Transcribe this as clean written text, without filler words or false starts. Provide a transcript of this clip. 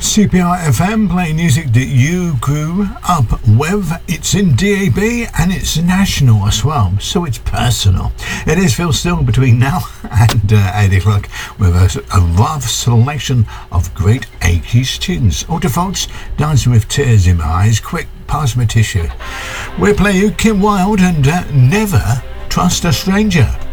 CPR FM, playing music that you grew up with. It's in DAB and it's national as well, so it's personal. It is Phil Still between now and 8 o'clock with a rough selection of great 80s tunes. Older folks dancing with tears in my eyes. Quick, pass my tissue. We'll play you Kim Wilde and Never Trust a Stranger.